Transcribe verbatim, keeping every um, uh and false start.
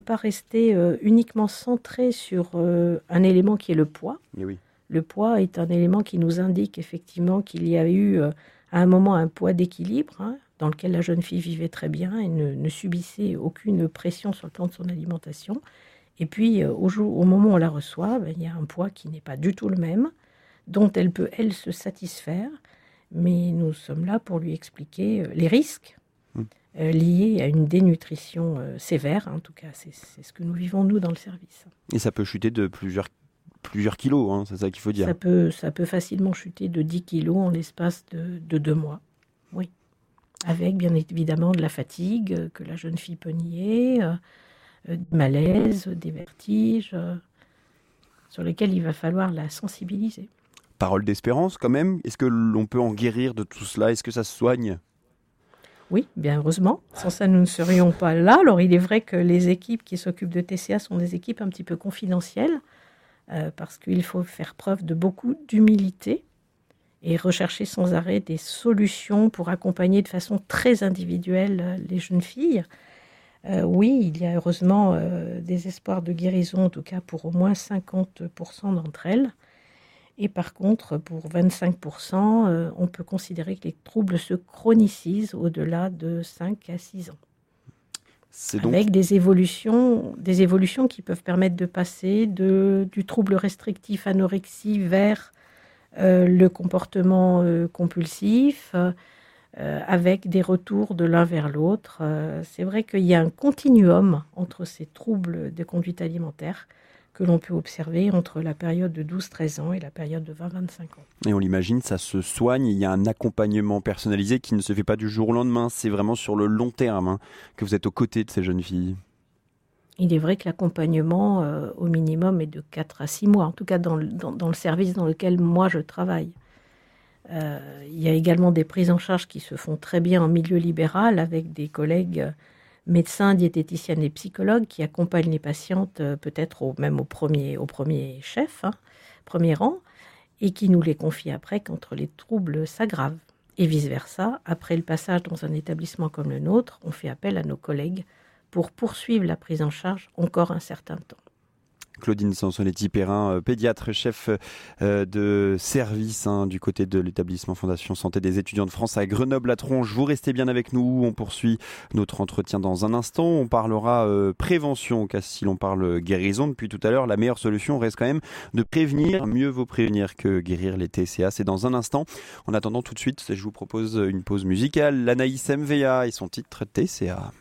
Pas rester euh, uniquement centré sur euh, un élément qui est le poids. Et oui. Le poids est un élément qui nous indique effectivement qu'il y a eu euh, à un moment un poids d'équilibre, hein, dans lequel la jeune fille vivait très bien et ne, ne subissait aucune pression sur le plan de son alimentation. Et puis euh, au, jour, au moment où on la reçoit, ben, il y a un poids qui n'est pas du tout le même, dont elle peut, elle, se satisfaire. Mais nous sommes là pour lui expliquer euh, les risques mmh. euh, liés à une dénutrition euh, sévère. En tout cas, c'est, c'est ce que nous vivons, nous, dans le service. Et ça peut chuter de plusieurs, plusieurs kilos, hein, c'est ça qu'il faut dire. Ça peut, ça peut facilement chuter de dix kilos en l'espace de, de deux mois, oui. Avec, bien évidemment, de la fatigue euh, que la jeune fille peut nier, euh, euh, du malaise, des vertiges, euh, sur lesquels il va falloir la sensibiliser. Parole d'espérance quand même. Est-ce que l'on peut en guérir de tout cela? Est-ce que ça se soigne? Oui, bien heureusement. Sans ça, nous ne serions pas là. Alors, il est vrai que les équipes qui s'occupent de T C A sont des équipes un petit peu confidentielles, euh, parce qu'il faut faire preuve de beaucoup d'humilité et rechercher sans arrêt des solutions pour accompagner de façon très individuelle les jeunes filles. Euh, oui, il y a heureusement euh, des espoirs de guérison, en tout cas pour au moins cinquante pour cent d'entre elles. Et par contre, pour vingt-cinq pour cent, euh, on peut considérer que les troubles se chronicisent au-delà de cinq à six ans. C'est donc... Avec des évolutions, des évolutions qui peuvent permettre de passer de, du trouble restrictif anorexie vers euh, le comportement euh, compulsif, euh, avec des retours de l'un vers l'autre. Euh, c'est vrai qu'il y a un continuum entre ces troubles de conduite alimentaire que l'on peut observer entre la période de douze à treize ans et la période de vingt à vingt-cinq ans. Et on l'imagine, ça se soigne, il y a un accompagnement personnalisé qui ne se fait pas du jour au lendemain, c'est vraiment sur le long terme hein, que vous êtes aux côtés de ces jeunes filles. Il est vrai que l'accompagnement, euh, au minimum, est de quatre à six mois, en tout cas dans le, dans, dans le service dans lequel moi je travaille. Euh, il y a également des prises en charge qui se font très bien en milieu libéral avec des collègues euh, médecins, diététiciennes et psychologues qui accompagnent les patientes euh, peut-être au, même au premier, au premier chef, hein, premier rang, et qui nous les confient après quand les troubles s'aggravent. Et vice-versa, après le passage dans un établissement comme le nôtre, on fait appel à nos collègues pour poursuivre la prise en charge encore un certain temps. Claudine Sansonetti-Perrin, pédiatre, chef de service hein, du côté de l'établissement Fondation Santé des étudiants de France à Grenoble-la-Tronche. Vous restez bien avec nous, on poursuit notre entretien dans un instant. On parlera euh, prévention, car si l'on parle guérison depuis tout à l'heure, la meilleure solution reste quand même de prévenir. Mieux vaut prévenir que guérir les T C A. C'est dans un instant. En attendant tout de suite, je vous propose une pause musicale. L'Anaïs M V A et son titre T C A.